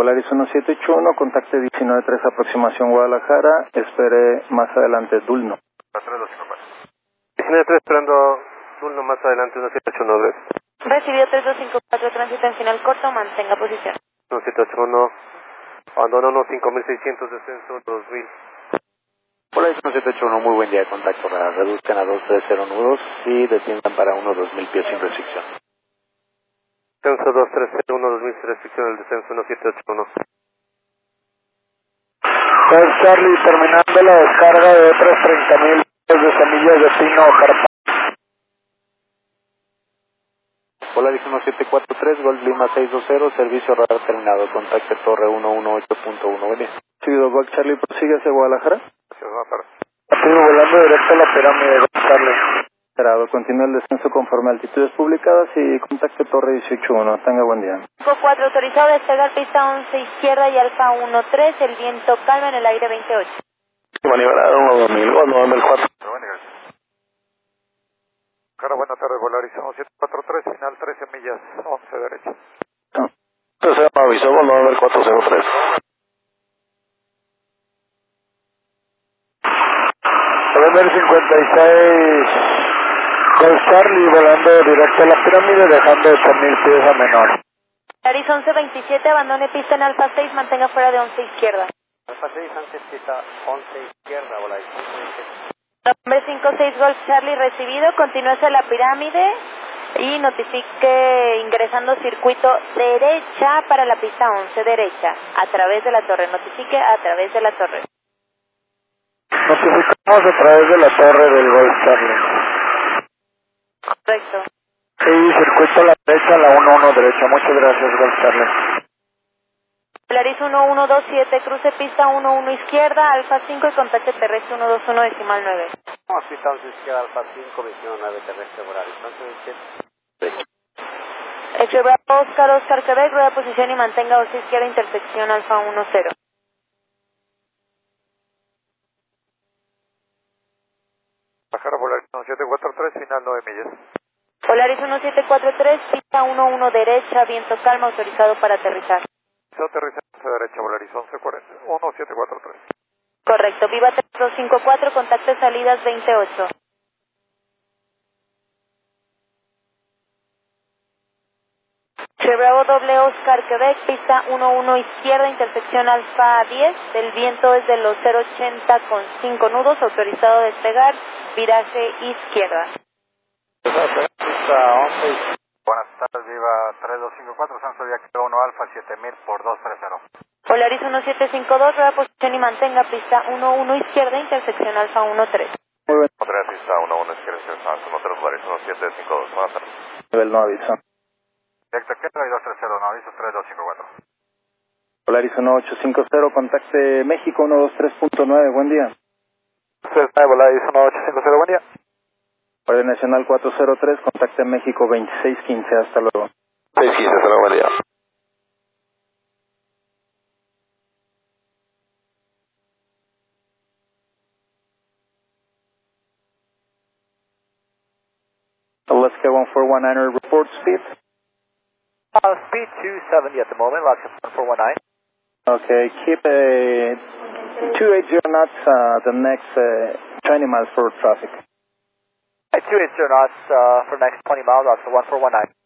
Volaris 1781, contacte 193, aproximación Guadalajara, espere más adelante Dulno. 193 esperando Dulno más adelante, 1781. Recibido 3254, tránsito en final corto, mantenga posición. 1781, abandono 5600, descenso 2000. Volaris 1781, muy buen día, contacto radar, reduzcan a 230 nudos y desciendan para 2000 pies sin restricción. Descenso 2301, 2000 sin restricción, el descenso 1781. Charlie, terminando la descarga de otras 30.000 de semillas de pino carpa. Volaris 1743, Golf Lima 620, servicio radar terminado, contacte torre 118.1, buen día. Recibido Golf Charlie, prosigue hacia Guadalajara. Sigo volando directo a la pirámide, Golf Charlie. Esperado, continúa el descenso conforme a altitudes publicadas y contacte torre 181, tenga buen día. 4 autorizado, despegar pista 11 izquierda y alfa 13, el viento calma en el aire 28. Maniobra 2000, 4. Cara, buenas tardes, Volaris 1743, final 13 millas, 11 derecha. Entonces me avisó, Volaris 403. November 56, Golf Charlie, volando directo a la pirámide, dejando 8.000 pies a menor. Volaris 1127, abandone pista en alfa 6, mantenga fuera de 11 izquierda. Alfa 6, antes pista 11 izquierda, Volaris 1127. Nombre 56 Golf Charlie recibido, continúe hacia la pirámide y notifique ingresando circuito derecha para la pista 11 derecha, a través de la torre, notifique a través de la torre. Notificamos a través de la torre del Golf Charlie. Correcto. Sí, circuito a la derecha, la 11 derecha. Muchas gracias, Golf Charlie. Volaris 1127, cruce pista 11 izquierda, alfa 5 y contacto terrestre 121 decimal 9. Vamos pista 11 izquierda, alfa 5, visión 9 terrestre, Volaris 1127. X-Ray Bravo, Oscar, Quebec, rueda posición y mantenga 11 izquierda, intersección alfa 10. Bajara Volaris 1743, final 9 millas. Volaris 1743, pista 11 derecha, viento calma, autorizado para aterrizar. Aterriza derecha, Volaris 1140, 1743. Correcto, Viva 3254, contacte salidas 28. Bravo doble Oscar Quebec, pista 11 izquierda, intersección alfa 10, el viento es de los 080 con 5 nudos, autorizado a despegar, viraje izquierda. Pista 11. Buenas tardes, Viva 3254, San Zodiac 1 Alfa 7000 por 230. Polaris 1752, rueda posición y mantenga pista 11 izquierda, intersección alfa 13. Muy bien. Otra pista 11 izquierda, intersección alfa 13, Volaris 1752, buenas tardes. Nivel no avisa. Directo Quebec 230, no aviso 3254. Volaris 1850, contacte México 123.9, buen día. Volaris 1850, buen día. Orden Nacional 403, contacte México 2615, hasta luego. 615, hasta luego, buen día. Alaska 1419, report speed. Speed 270 at the moment, Alaska 1419. Okay, keep 280 knots, the next 20 miles for traffic. 280 knots for next 20 miles, Alaska 1419.